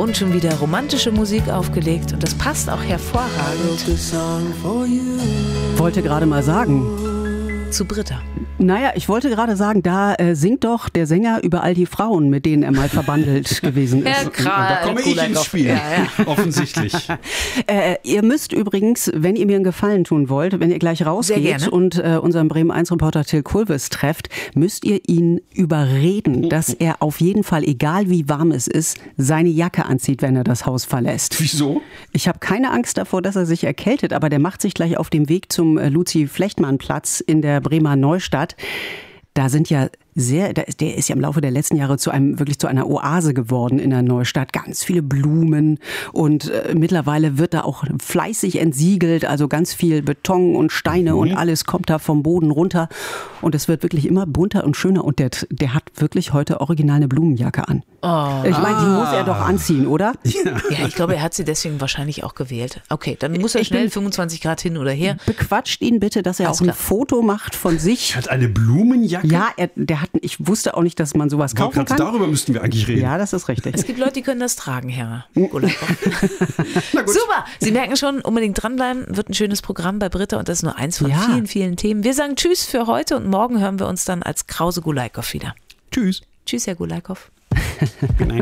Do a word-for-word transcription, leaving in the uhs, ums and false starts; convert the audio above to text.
Und schon wieder romantische Musik aufgelegt und das passt auch hervorragend Wollte gerade mal sagen. zu Britta. Naja, ich wollte gerade sagen, da äh, singt doch der Sänger über all die Frauen, mit denen er mal verbandelt gewesen ist. Herr Kral, Da komme ich ins Spiel, ja, ja. offensichtlich. Äh, ihr müsst übrigens, wenn ihr mir einen Gefallen tun wollt, wenn ihr gleich rausgeht und äh, unseren Bremen eins Reporter Till Kulves trefft, müsst ihr ihn überreden, dass er auf jeden Fall, egal wie warm es ist, seine Jacke anzieht, wenn er das Haus verlässt. Wieso? Ich habe keine Angst davor, dass er sich erkältet, aber der macht sich gleich auf den Weg zum äh, Luzi-Flechtmann-Platz in der Bremer Neustadt. Da sind ja sehr, der ist ja im Laufe der letzten Jahre zu einem, wirklich zu einer Oase geworden in der Neustadt. Ganz viele Blumen und äh, mittlerweile wird da auch fleißig entsiegelt, also ganz viel Beton und Steine mhm. und alles kommt da vom Boden runter und es wird wirklich immer bunter und schöner und der, der hat wirklich heute original eine Blumenjacke an. Oh. Ich meine, die Ah. muss er doch anziehen, oder? Ja, ich glaube, er hat sie deswegen wahrscheinlich auch gewählt. Okay, dann muss er Ich schnell bin- fünfundzwanzig Grad hin oder her. Bequatscht ihn bitte, dass er Alles auch ein klar. Foto macht von sich. Hat eine Blumenjacke? Ja, er, der hat, ich wusste auch nicht, dass man sowas Wollte kaufen gerade, kann. darüber müssten wir eigentlich reden. Ja, das ist richtig. Es gibt Leute, die können das tragen, Herr Gulaikow. Super, Sie merken schon, unbedingt dranbleiben, wird ein schönes Programm bei Britta und das ist nur eins von Ja. vielen, vielen Themen. Wir sagen Tschüss für heute und morgen hören wir uns dann als Krause Gulaikow wieder. Tschüss. Tschüss, Herr Gulaikow. Nein.